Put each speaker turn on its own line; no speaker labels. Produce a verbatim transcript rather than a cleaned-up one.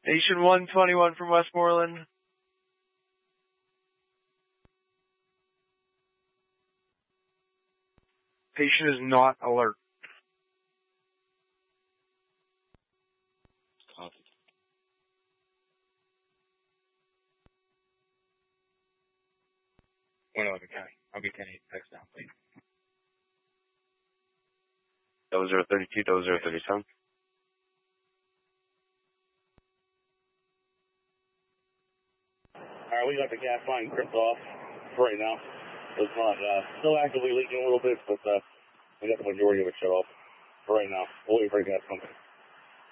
Station one twenty-one from Westmoreland. Patient is not alert.
Copy. one eleven County. I'll get ten eight text down, please.
Double zero thirty-two, double zero thirty-seven.
Alright, we got the gas line gripped off for right now. It's not, uh, still actively leaking a little bit, but, uh, we got the majority of it shut off for right now. We'll wait for the gas company.